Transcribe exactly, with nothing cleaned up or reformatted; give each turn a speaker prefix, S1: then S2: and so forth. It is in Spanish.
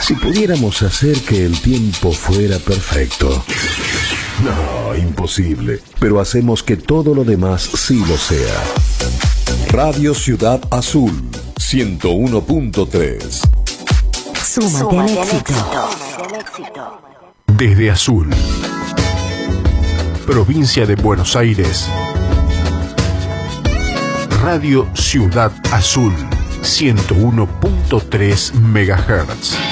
S1: Si pudiéramos hacer que el tiempo fuera perfecto. No, imposible. Pero hacemos que todo lo demás sí lo sea. Radio Ciudad Azul, ciento uno punto tres.
S2: Súmate al éxito.
S3: Desde Azul, provincia de Buenos Aires, Radio Ciudad Azul, ciento uno punto tres megahertz.